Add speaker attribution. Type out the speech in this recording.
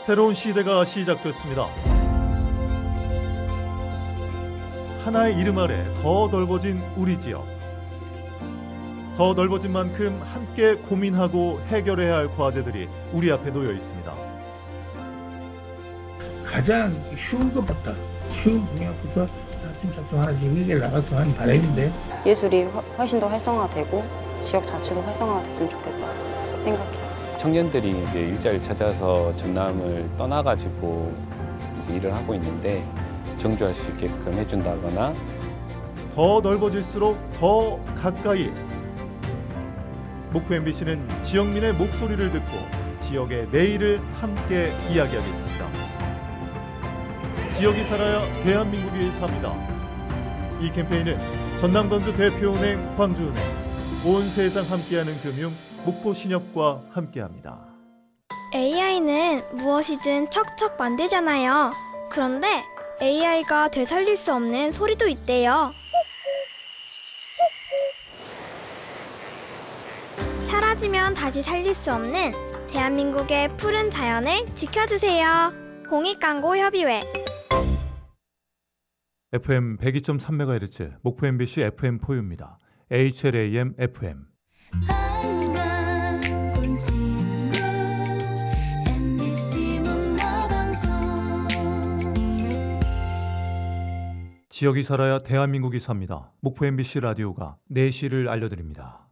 Speaker 1: 새로운 시대가 시작됐습니다. 하나의 이름 아래 더 넓어진 우리 지역. 더 넓어진 만큼 함께 고민하고 해결해야 할 과제들이 우리 앞에 놓여 있습니다.
Speaker 2: 가장 쉬운 것부터 쉬운 분야부터 차츰차츰 하나씩 해결 나갔으면 하는 바람인데
Speaker 3: 예술이 훨씬 더 활성화되고 지역 자체도 활성화됐으면 좋겠다 생각해요.
Speaker 4: 청년들이 이제 일자리를 찾아서 전남을 떠나가지고 이제 일을 하고 있는데 정주할 수 있게끔 해준다거나
Speaker 1: 더 넓어질수록 더 가까이. 목포 MBC는 지역민의 목소리를 듣고 지역의 내일을 함께 이야기하겠습니다. 지역이 살아야 대한민국이 삽니다. 이 캠페인은 전남건주 대표은행, 광주은행, 온 세상 함께하는 금융, 목포신협과 함께합니다.
Speaker 5: AI는 무엇이든 척척 만들잖아요. 그런데 AI가 되살릴 수 없는 소리도 있대요. 사라지면 다시 살릴 수 없는 대한민국의 푸른 자연을 지켜주세요. 공익광고협의회.
Speaker 1: FM 102.3MHz 목포 MBC FM 포유입니다. HLAM FM. 지역이 살아야 대한민국이 삽니다. 목포 MBC 라디오가 내시를 알려드립니다.